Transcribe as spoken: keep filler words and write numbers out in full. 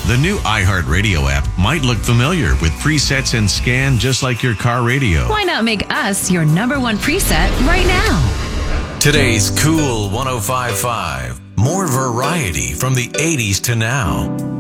The new iHeartRadio app might look familiar with presets and scan just like your car radio. Why not make us your number one preset right now? Today's Cool one oh five point five. More variety from the eighties to now.